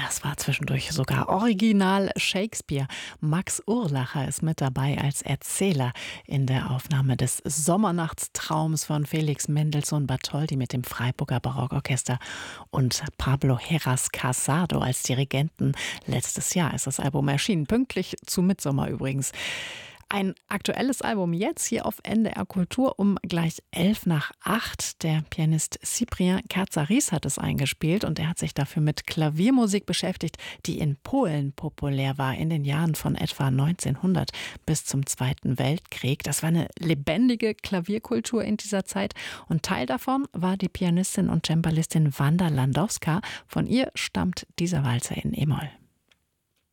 Das war zwischendurch sogar original Shakespeare. Max Urlacher ist mit dabei als Erzähler in der Aufnahme des Sommernachtstraums von Felix Mendelssohn Bartholdy mit dem Freiburger Barockorchester und Pablo Heras Casado als Dirigenten. Letztes Jahr ist das Album erschienen, pünktlich zu Mittsommer übrigens. Ein aktuelles Album jetzt hier auf NDR Kultur um gleich 7:11. Der Pianist Cyprien Katsaris hat es eingespielt und er hat sich dafür mit Klaviermusik beschäftigt, die in Polen populär war in den Jahren von etwa 1900 bis zum Zweiten Weltkrieg. Das war eine lebendige Klavierkultur in dieser Zeit und Teil davon war die Pianistin und Cembalistin Wanda Landowska. Von ihr stammt dieser Walzer in E-Moll.